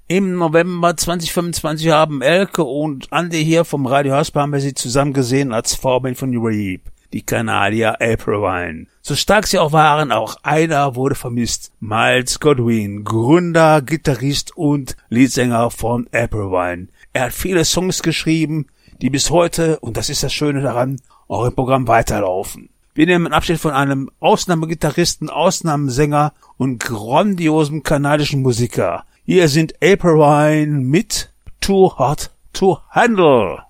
Im November 2025 haben Elke und Andi hier vom Radio Haspa haben wir sie zusammen gesehen als Vorband von Reap, die Kanadier April Wine. So stark sie auch waren, auch einer wurde vermisst. Miles Godwin, Gründer, Gitarrist und Leadsänger von April Wine. Er hat viele Songs geschrieben, die bis heute, und das ist das Schöne daran, auch im Programm weiterlaufen. Wir nehmen Abschied von einem Ausnahmegitarristen, Ausnahmesänger und grandiosem kanadischen Musiker. Hier sind April Wine mit Too Hot to Handle.